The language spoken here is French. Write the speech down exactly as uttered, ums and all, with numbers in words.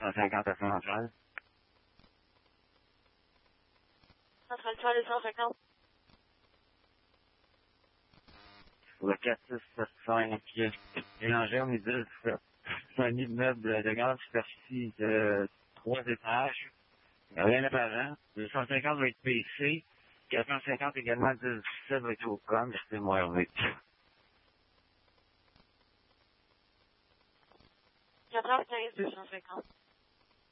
cent cinquante à Centrale. Centrale Charles cent cinquante. Pour le quatre six sept cinq, Bélanger au Midi, c'est un immeuble de grande superficie de trois étages. Rien d'apparent. deux cent cinquante va être P C. quatre cent cinquante également, dix-sept va être au com. C'est moi, Hervé. quatre heures quinze, deux cent cinquante.